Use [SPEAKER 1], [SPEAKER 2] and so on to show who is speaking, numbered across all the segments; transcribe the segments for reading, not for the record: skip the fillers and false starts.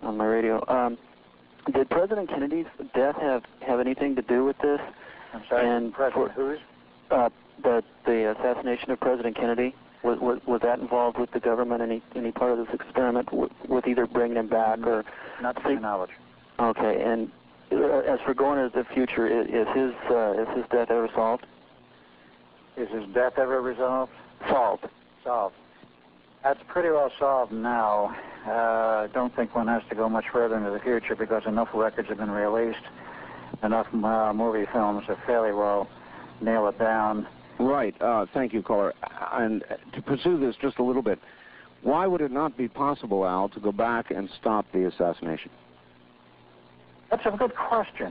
[SPEAKER 1] on my radio. Did President Kennedy's death have anything to do with this?
[SPEAKER 2] I'm sorry, and President whose?
[SPEAKER 1] The assassination of President Kennedy. Was that involved with the government, any part of this experiment with either bringing him back or?
[SPEAKER 2] Not to my knowledge.
[SPEAKER 1] Okay, and as for going into the future, is his death ever solved?
[SPEAKER 2] Is his death ever resolved?
[SPEAKER 1] Solved.
[SPEAKER 2] Solved. That's pretty well solved now. I don't think one has to go much further into the future because enough records have been released, enough movie films have fairly well nailed it down.
[SPEAKER 3] Right. Thank you, caller. And to pursue this just a little bit, why would it not be possible, Al, to go back and stop the assassination?
[SPEAKER 2] That's a good question.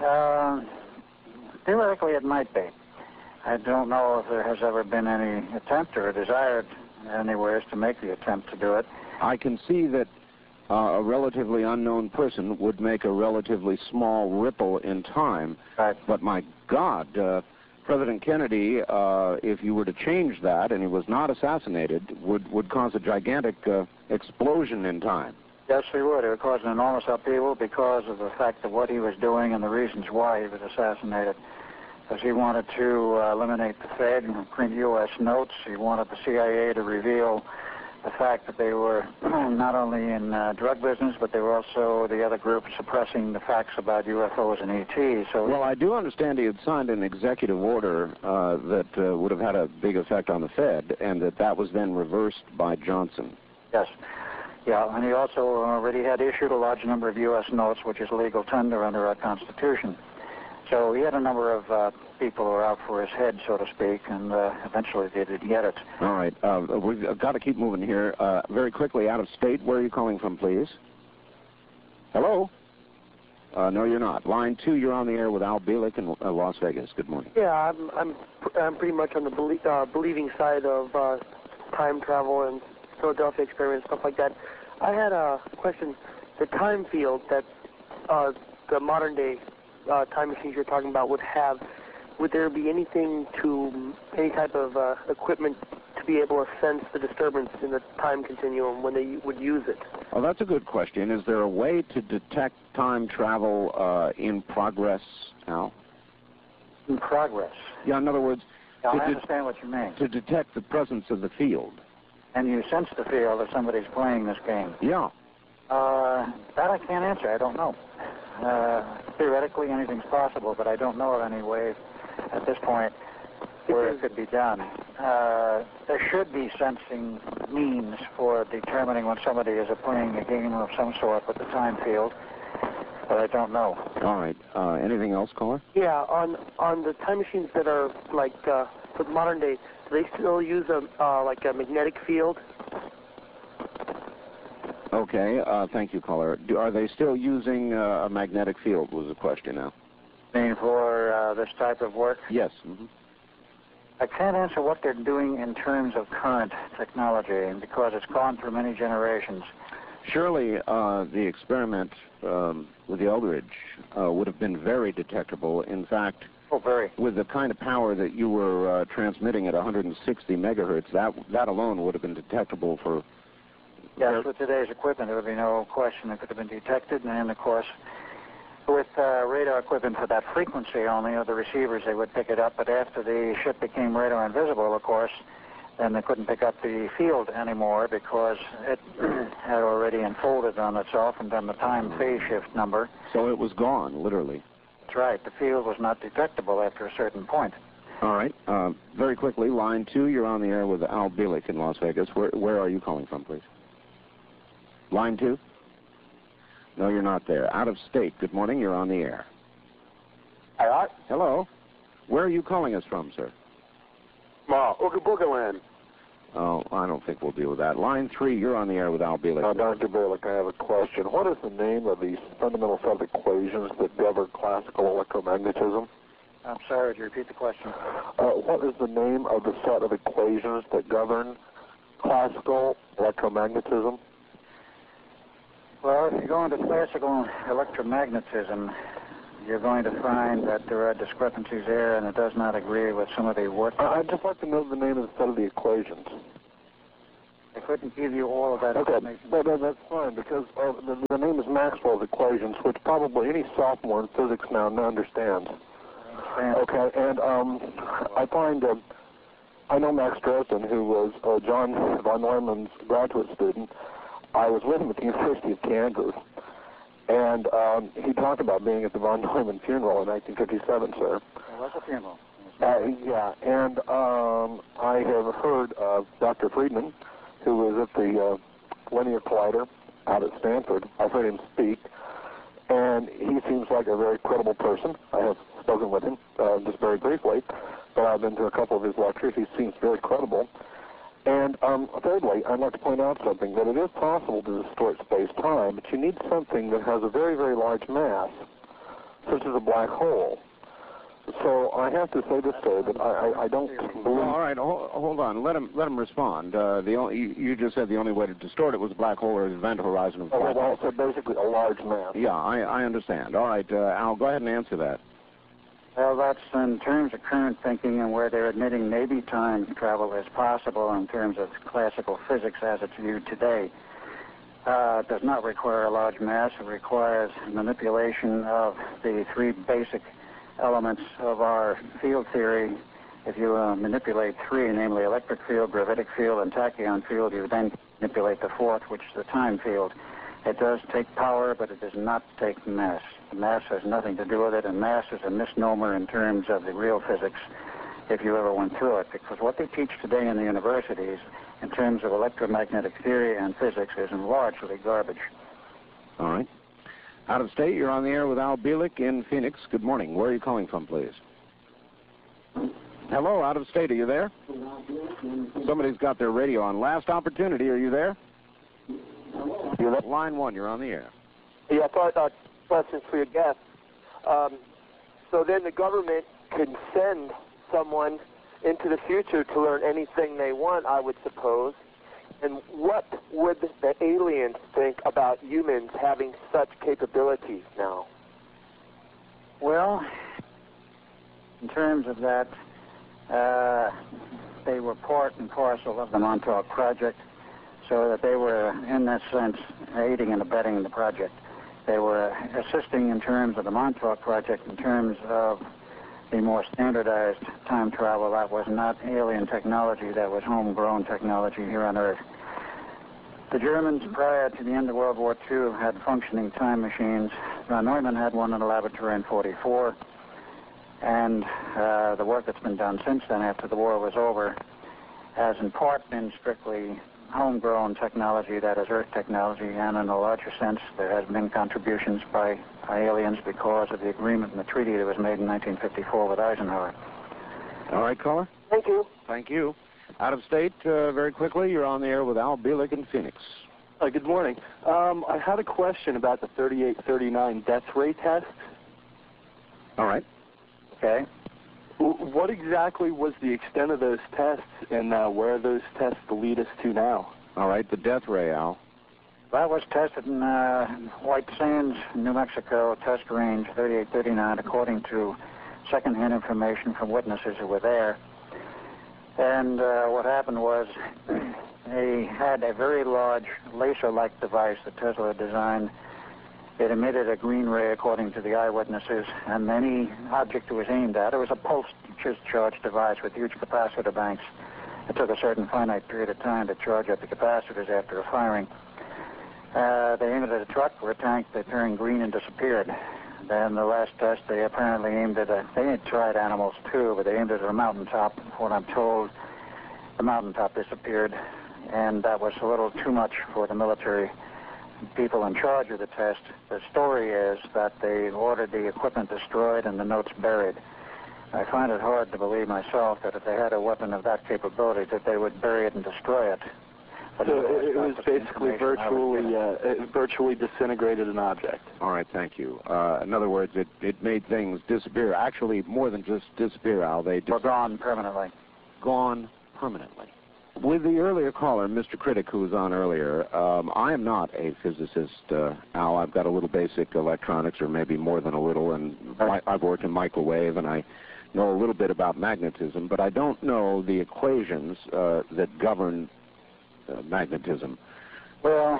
[SPEAKER 2] Theoretically, it might be. I don't know if there has ever been any attempt or a desire anywhere to make the attempt to do it.
[SPEAKER 3] I can see that a relatively unknown person would make a relatively small ripple in time.
[SPEAKER 2] Right.
[SPEAKER 3] But my God, President Kennedy, if you were to change that and he was not assassinated, would cause a gigantic explosion in time.
[SPEAKER 2] Yes, he would. It would cause an enormous upheaval because of the fact of what he was doing and the reasons why he was assassinated. Because he wanted to eliminate the Fed and print U.S. notes. He wanted the CIA to reveal the fact that they were not only in drug business, but they were also the other group suppressing the facts about UFOs and ETs. So,
[SPEAKER 3] well, I do understand he had signed an executive order that would have had a big effect on the Fed, and that was then reversed by Johnson.
[SPEAKER 2] Yes. Yeah, and he also already had issued a large number of U.S. notes, which is legal tender under our Constitution. So he had a number of people who were out for his head, so to speak, and eventually they did get it.
[SPEAKER 3] All right. We've got to keep moving here. Very quickly, out of state, where are you calling from, please? Hello? No, you're not. Line 2, you're on the air with Al Bielek in Las Vegas. Good morning.
[SPEAKER 4] Yeah, I'm pretty much on the believing side of time travel and Philadelphia experiment, stuff like that. I had a question. The time field that the modern day time machines you're talking about would have, would there be any type of equipment to be able to sense the disturbance in the time continuum when they would use it?
[SPEAKER 3] Oh, that's a good question. Is there a way to detect time travel in progress, Al?
[SPEAKER 2] In progress?
[SPEAKER 3] Yeah, in other words...
[SPEAKER 2] Yeah, I understand what you mean.
[SPEAKER 3] To detect the presence of the field.
[SPEAKER 2] And you sense the field if somebody's playing this game?
[SPEAKER 3] Yeah.
[SPEAKER 2] That I can't answer. I don't know. Theoretically, anything's possible, but I don't know of any way at this point where it could be done. There should be sensing means for determining when somebody is playing a game of some sort with the time field, but I don't know.
[SPEAKER 3] All right. Anything else, caller?
[SPEAKER 4] Yeah, on the time machines that are like for the modern day, do they still use like a magnetic field?
[SPEAKER 3] Okay, thank you, caller. Are they still using a magnetic field, was the question now.
[SPEAKER 2] mean for this type of work?
[SPEAKER 3] Yes. Mm-hmm.
[SPEAKER 2] I can't answer what they're doing in terms of current technology because it's gone through many generations.
[SPEAKER 3] Surely the experiment with the Eldridge would have been very detectable. In fact, with the kind of power that you were transmitting at 160 megahertz, that alone would have been detectable for...
[SPEAKER 2] Yes, with today's equipment, there would be no question it could have been detected. And, of course, with radar equipment for that frequency only, or the receivers, they would pick it up. But after the ship became radar invisible, of course, then they couldn't pick up the field anymore because it had already unfolded on itself and done the time phase shift number.
[SPEAKER 3] So it was gone, literally.
[SPEAKER 2] That's right. The field was not detectable after a certain point.
[SPEAKER 3] All right. Very quickly, line 2, you're on the air with Al Bielek in Las Vegas. Where are you calling from, please? Line 2? No, you're not there. Out of state. Good morning. You're on the air.
[SPEAKER 5] Hello?
[SPEAKER 3] Hello. Where are you calling us from, sir?
[SPEAKER 5] Ooga Booga Land.
[SPEAKER 3] Oh, I don't think we'll deal with that. Line 3, you're on the air with Al Bielek.
[SPEAKER 5] Dr. Bielek, I have a question. What is the name of these fundamental set of equations that govern classical electromagnetism?
[SPEAKER 2] I'm sorry, would you repeat the question?
[SPEAKER 5] What is the name of the set of equations that govern classical electromagnetism?
[SPEAKER 2] Well, if you go into classical electromagnetism, you're going to find that there are discrepancies there, and it does not agree with some of the work.
[SPEAKER 5] I'd just like to know the name of the set of the equations.
[SPEAKER 2] couldn't give you all of that information.
[SPEAKER 5] Okay, but that's fine, because the name is Maxwell's equations, which probably any sophomore in physics now understands. Okay, and I find, I know Max Dresden, who was John von Neumann's graduate student. I was with him at the University of Kansas, and he talked about being at the von Neumann funeral in 1957, sir.
[SPEAKER 2] It was a funeral.
[SPEAKER 5] Yeah, and I have heard of Dr. Friedman, who was at the Linear Collider out at Stanford. I've heard him speak, and he seems like a very credible person. I have spoken with him just very briefly, but I've been to a couple of his lectures. He seems very credible. And thirdly, I'd like to point out something, that it is possible to distort space-time, but you need something that has a very, very large mass, such as a black hole. So I have to say this, sir, that I don't believe...
[SPEAKER 3] Well, all right, hold on. Let him respond. You just said the only way to distort it was a black hole or the event horizon of black hole.
[SPEAKER 5] So basically a large mass.
[SPEAKER 3] Yeah, I understand. All right, Al, go ahead and answer that.
[SPEAKER 2] Well, that's in terms of current thinking and where they're admitting maybe time travel is possible in terms of classical physics as it's viewed today. It does not require a large mass. It requires manipulation of the three basic elements of our field theory. If you manipulate three, namely electric field, gravitic field, and tachyon field, you then manipulate the fourth, which is the time field. It does take power, but it does not take mass. Mass has nothing to do with it, and mass is a misnomer in terms of the real physics, if you ever went through it, because what they teach today in the universities in terms of electromagnetic theory and physics is largely garbage.
[SPEAKER 3] All right. Out of state, you're on the air with Al Bielek in Phoenix. Good morning. Where are you calling from, please? Hello, out of state. Are you there? Somebody's got their radio on. Last opportunity. Are you there? Line 1, you're on the air.
[SPEAKER 6] Yeah, I thought questions for your guest. So then the government can send someone into the future to learn anything they want, I would suppose. And what would the aliens think about humans having such capabilities now?
[SPEAKER 2] Well, in terms of that, they were part and parcel of the Montauk Project, so that they were, in that sense, aiding and abetting the project. They were assisting in terms of the Montauk Project, in terms of the more standardized time travel. That was not alien technology, that was homegrown technology here on Earth. The Germans, prior to the end of World War II, had functioning time machines. Von Neumann had one in a laboratory in 1944, and the work that's been done since then, after the war was over, has in part been strictly homegrown technology, that is Earth technology, and in a larger sense, there has been contributions by aliens because of the agreement and the treaty that was made in 1954 with Eisenhower.
[SPEAKER 3] All right, caller.
[SPEAKER 6] Thank you.
[SPEAKER 3] Thank you. Out of state, very quickly, you're on the air with Al Bielek in Phoenix.
[SPEAKER 7] Good morning. I had a question about the 3839 death ray test.
[SPEAKER 3] All right.
[SPEAKER 2] Okay.
[SPEAKER 7] What exactly was the extent of those tests, and where are those tests lead us to now?
[SPEAKER 3] All right, the death ray, Al.
[SPEAKER 2] That was tested in White Sands, New Mexico, test range 3839, according to secondhand information from witnesses who were there. And what happened was they had a very large laser-like device that Tesla designed. It emitted a green ray, according to the eyewitnesses, and any object it was aimed at, it was a pulse-charged device with huge capacitor banks. It took a certain finite period of time to charge up the capacitors after a firing. They aimed it at a truck or a tank, they turned green and disappeared. Then the last test, they apparently aimed at they had tried animals too, but they aimed it at a mountaintop. What I'm told, the mountaintop disappeared, and that was a little too much for the military people in charge of the test. The story is that they ordered the equipment destroyed and the notes buried. I find it hard to believe myself that if they had a weapon of that capability, that they would bury it and destroy it.
[SPEAKER 7] So it was basically virtually disintegrated an object.
[SPEAKER 3] All right, thank you. In other words, it made things disappear. Actually, more than just disappear, Al. They
[SPEAKER 2] were gone permanently.
[SPEAKER 3] Gone permanently. With the earlier caller, Mr. Critic, who was on earlier, I am not a physicist, Al. I've got a little basic electronics, or maybe more than a little, and I've worked in microwave, and I know a little bit about magnetism, but I don't know the equations that govern magnetism.
[SPEAKER 2] Well,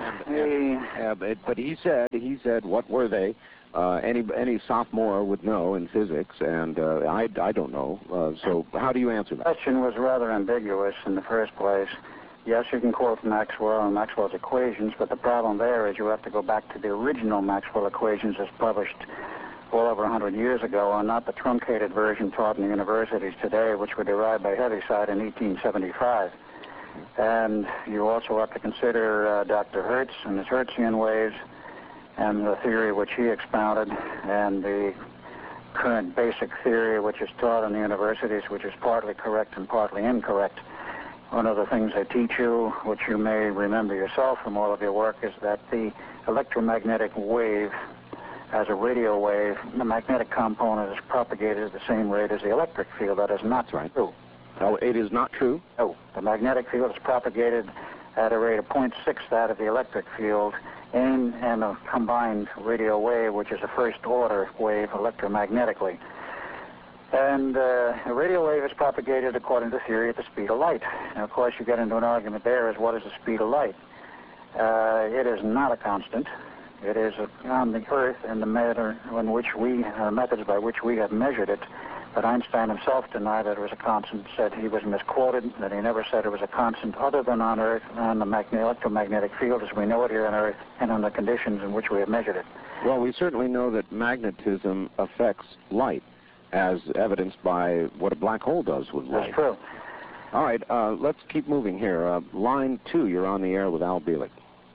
[SPEAKER 3] but he said, what were they? Any sophomore would know in physics, and I don't know. So how do you answer that?
[SPEAKER 2] The question was rather ambiguous in the first place. Yes, you can quote Maxwell and Maxwell's equations, but the problem there is you have to go back to the original Maxwell equations as published well over 100 years ago, and not the truncated version taught in the universities today, which were derived by Heaviside in 1875. And you also have to consider Dr. Hertz and his Hertzian waves and the theory which he expounded, and the current basic theory which is taught in the universities, which is partly correct and partly incorrect. One of the things they teach you, which you may remember yourself from all of your work, is that the electromagnetic wave, as a radio wave, the magnetic component is propagated at the same rate as the electric field. That is not true.
[SPEAKER 3] Oh, it is not true?
[SPEAKER 2] No. The magnetic field is propagated at a rate of 0.6 that of the electric field in a combined radio wave, which is a first-order wave electromagnetically. And a radio wave is propagated according to theory at the speed of light. Now, of course, you get into an argument there as what is the speed of light. It is not a constant. It is on the Earth in the manner in which methods by which we have measured it. But Einstein himself denied that it was a constant, said he was misquoted, that he never said it was a constant other than on Earth, on the electromagnetic field as we know it here on Earth, and on the conditions in which we have measured it.
[SPEAKER 3] Well, we certainly know that magnetism affects light, as evidenced by what a black hole does with light.
[SPEAKER 2] That's true.
[SPEAKER 3] All right, let's keep moving here. Line 2, you're on the air with Al Bielek.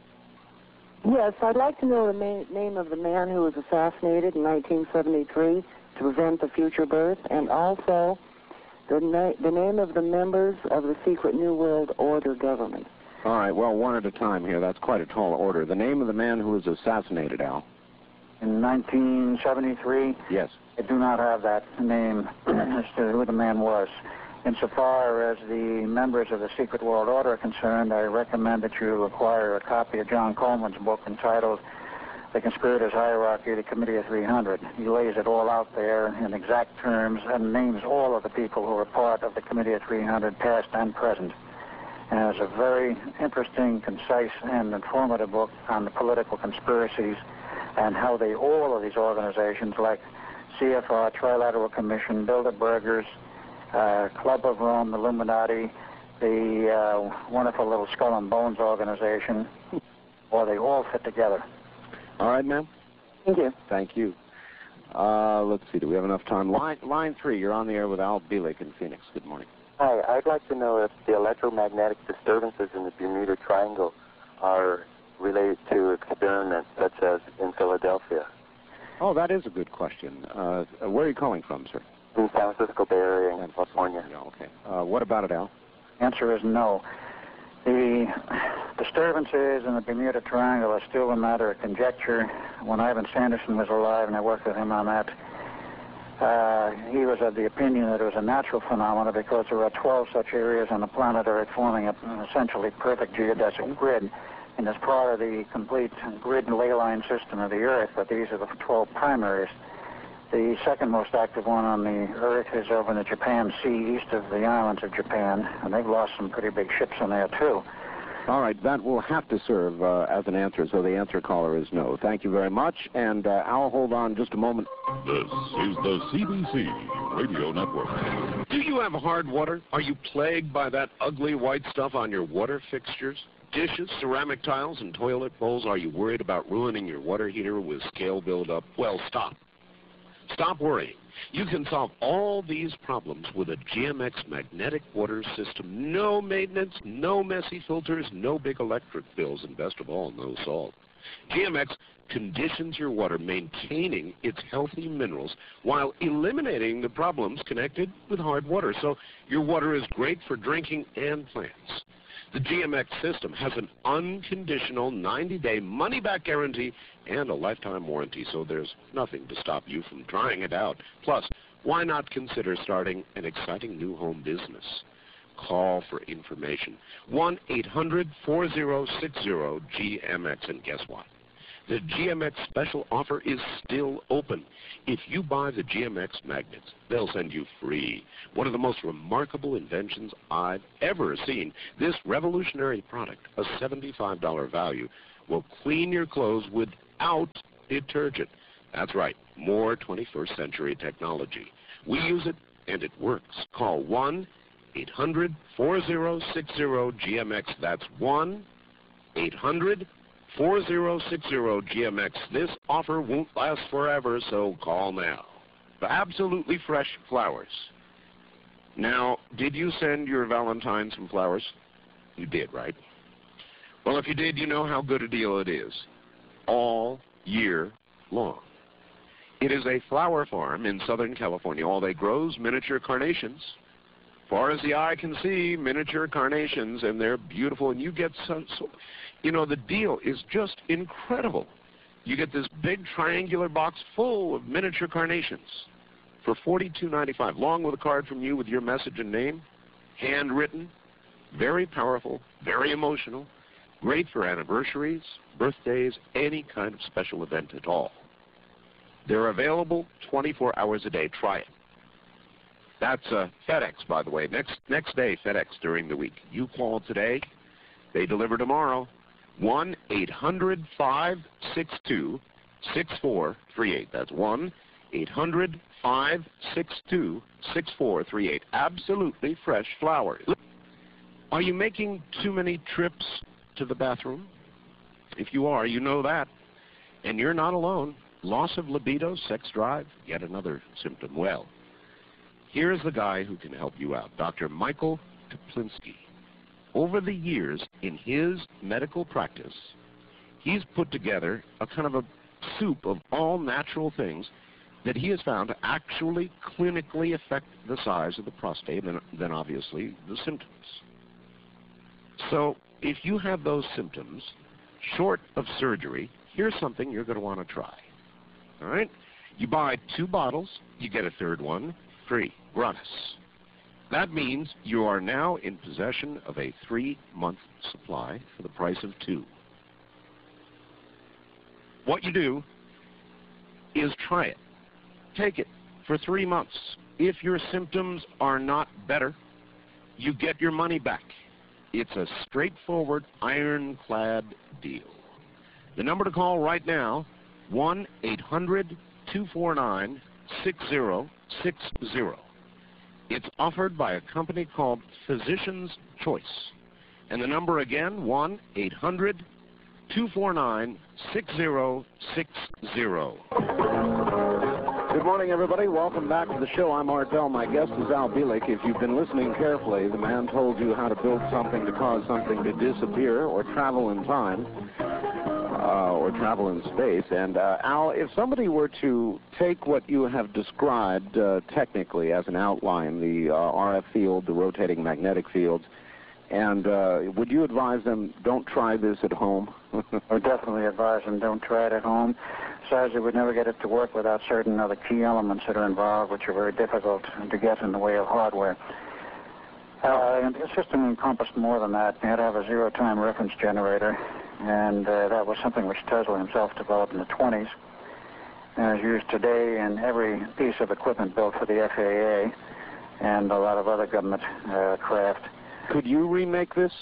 [SPEAKER 8] Yes, I'd like to know the name of the man who was assassinated in 1973 to prevent the future birth, and also the name of the members of the secret New World Order government.
[SPEAKER 3] All right, well, one at a time here. That's quite a tall order. The name of the man who was assassinated, Al?
[SPEAKER 2] In 1973?
[SPEAKER 3] Yes.
[SPEAKER 2] I do not have that name as to who the man was. Insofar as the members of the Secret World Order are concerned, I recommend that you acquire a copy of John Coleman's book entitled The Conspirators' Hierarchy, the Committee of 300. He lays it all out there in exact terms and names all of the people who are part of the Committee of 300, past and present. And it's a very interesting, concise, and informative book on the political conspiracies and how all of these organizations like CFR, Trilateral Commission, Bilderbergers, Club of Rome, Illuminati, the wonderful little Skull and Bones organization, or they all fit together.
[SPEAKER 3] All right, ma'am.
[SPEAKER 8] Thank you.
[SPEAKER 3] Thank you. Let's see, do we have enough time? Line 3, you're on the air with Al Bielek in Phoenix. Good morning.
[SPEAKER 9] Hi, I'd like to know if the electromagnetic disturbances in the Bermuda Triangle are related to experiments such as in Philadelphia.
[SPEAKER 3] Oh, that is a good question. Where are you calling from, sir?
[SPEAKER 9] In San Francisco Bay Area in California.
[SPEAKER 3] Yeah, okay. What about it, Al?
[SPEAKER 2] Answer is no. The disturbances in the Bermuda Triangle are still a matter of conjecture. When Ivan Sanderson was alive, and I worked with him on that, he was of the opinion that it was a natural phenomenon because there are 12 such areas on the planet Earth forming an essentially perfect geodesic grid. And as part of the complete grid and ley line system of the Earth, but these are the 12 primaries. The second most active one on the Earth is over in the Japan Sea, east of the islands of Japan, and they've lost some pretty big ships in there, too.
[SPEAKER 3] All right, that will have to serve as an answer, so the answer caller is no. Thank you very much, and Al, hold on just a moment.
[SPEAKER 10] This is the CBC Radio Network.
[SPEAKER 11] Do you have hard water? Are you plagued by that ugly white stuff on your water fixtures? Dishes, ceramic tiles, and toilet bowls? Are you worried about ruining your water heater with scale buildup? Well, stop. Stop worrying. You can solve all these problems with a GMX magnetic water system. No maintenance, no messy filters, no big electric bills, and best of all, no salt. GMX conditions your water, maintaining its healthy minerals while eliminating the problems connected with hard water. So your water is great for drinking and plants. The GMX system has an unconditional 90-day money-back guarantee and a lifetime warranty, so there's nothing to stop you from trying it out. Plus, why not consider starting an exciting new home business? Call for information. 1-800-4060-GMX, and guess what? The GMX special offer is still open. If you buy the GMX magnets, they'll send you free one of the most remarkable inventions I've ever seen. This revolutionary product, a $75 value, will clean your clothes without detergent. That's right, more 21st century technology. We use it, and it works. Call 1-800-4060-GMX. That's 1-800-4060-GMX. This offer won't last forever, so call now. Absolutely fresh flowers. Now, did you send your Valentine some flowers? You did, right? Well, if you did, you know how good a deal it is. All year long. It is a flower farm in Southern California. All they grow is miniature carnations. Far as the eye can see, miniature carnations, and they're beautiful, and you get the deal is just incredible. You get this big triangular box full of miniature carnations for $42.95, along with a card from you with your message and name, handwritten, very powerful, very emotional, great for anniversaries, birthdays, any kind of special event at all. They're available 24 hours a day. Try it. That's FedEx, by the way. Next day, FedEx during the week. You call today. They deliver tomorrow. 1-800-562-6438. That's 1-800-562-6438. Absolutely fresh flowers. Are you making too many trips to the bathroom? If you are, you know that. And you're not alone. Loss of libido, sex drive, yet another symptom. Well, here's the guy who can help you out, Dr. Michael Teplinsky. Over the years in his medical practice, he's put together a kind of a soup of all natural things that he has found to actually clinically affect the size of the prostate and then obviously the symptoms. So if you have those symptoms, short of surgery, here's something you're going to want to try. All right? You buy 2 bottles, you get a third one free, gratis. That means you are now in possession of a 3-month supply for the price of 2. What you do is try it. Take it for 3 months. If your symptoms are not better, you get your money back. It's a straightforward, ironclad deal. The number to call right now, 1-800-249-6060. It's offered by a company called Physician's Choice. And the number again, 1-800-249-6060.
[SPEAKER 3] Good morning, everybody. Welcome back to the show. I'm Art Bell. My guest is Al Bielek. If you've been listening carefully, the man told you how to build something to cause something to disappear or travel in time. Or travel in space. And Al, if somebody were to take what you have described technically as an outline, the RF field, the rotating magnetic fields, and would you advise them, don't try this at home?
[SPEAKER 2] I would definitely advise them, don't try it at home. Besides, they would never get it to work without certain other key elements that are involved, which are very difficult to get in the way of hardware. And the system encompassed more than that. You had to have a zero-time reference generator. And that was something which Tesla himself developed in the 20s and is used today in every piece of equipment built for the FAA and a lot of other government craft.
[SPEAKER 3] Could you remake this?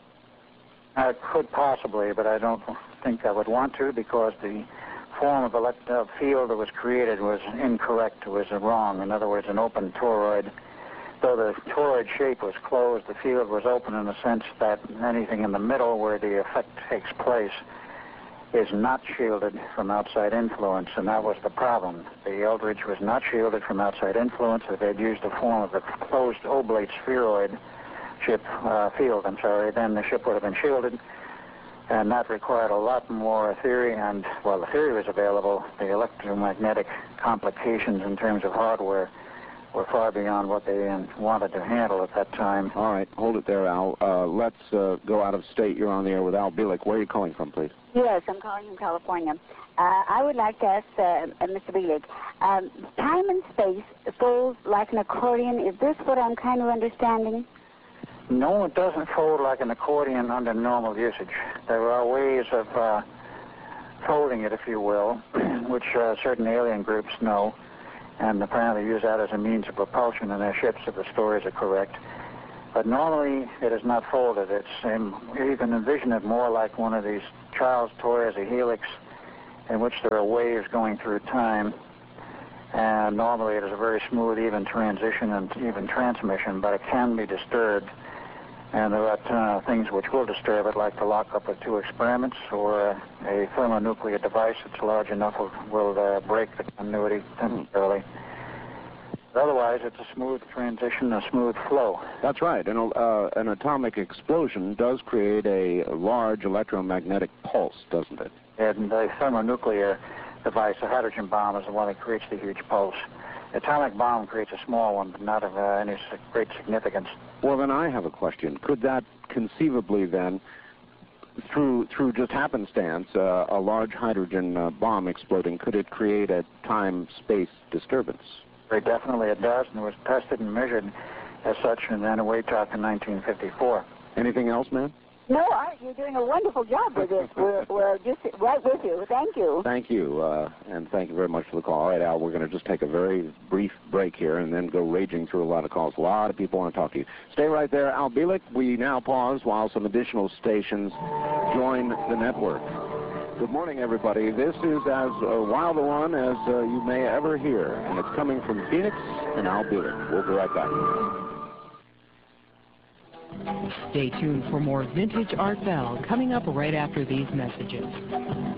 [SPEAKER 2] I could possibly, but I don't think I would want to because the form of field that was created was incorrect, was wrong. In other words, an open toroid. Though the toroid shape was closed, the field was open in the sense that anything in the middle where the effect takes place is not shielded from outside influence, and that was the problem. The Eldridge was not shielded from outside influence. If they'd used a form of a closed oblate spheroid field, then the ship would have been shielded, and that required a lot more theory, and while the theory was available, the electromagnetic complications in terms of hardware were far beyond what they wanted to handle at that time.
[SPEAKER 3] All right, hold it there, Al. Let's go out of state. You're on the air with Al Bielek. Where are you calling from, please?
[SPEAKER 12] Yes, I'm calling from California. I would like to ask Mr. Bielek, time and space folds like an accordion. Is this what I'm kind of understanding?
[SPEAKER 2] No, it doesn't fold like an accordion under normal usage. There are ways of folding it, if you will, which certain alien groups know, and apparently use that as a means of propulsion in their ships if the stories are correct. But normally it is not folded. You can envision it more like one of these child's toys, a helix, in which there are waves going through time. And normally it is a very smooth, even transition and even transmission, but it can be disturbed. And there are things which will disturb it, like the lockup of two experiments or a thermonuclear device that's large enough will break the continuity temporarily. But otherwise, it's a smooth transition, a smooth flow.
[SPEAKER 3] That's right. An atomic explosion does create a large electromagnetic pulse, doesn't it?
[SPEAKER 2] And the thermonuclear device, the hydrogen bomb, is the one that creates the huge pulse. The atomic bomb creates a small one, but not of any great significance.
[SPEAKER 3] Well, then I have a question. Could that conceivably then, through just happenstance, a large hydrogen bomb exploding, could it create a time-space disturbance?
[SPEAKER 2] Very definitely it does, and it was tested and measured as such in Anahuac in 1954.
[SPEAKER 3] Anything else, ma'am?
[SPEAKER 12] No, Art, you're doing a wonderful job with this. We're just right with you. Thank you.
[SPEAKER 3] Thank you, and thank you very much for the call. All right, Al, we're going to just take a very brief break here and then go raging through a lot of calls. A lot of people want to talk to you. Stay right there, Al Bielek. We now pause while some additional stations join the network. Good morning, everybody. This is as wild a one as you may ever hear, and it's coming from Phoenix and Al Bielek. We'll be right back.
[SPEAKER 13] Stay tuned for more Vintage Art Bell coming up right after these messages.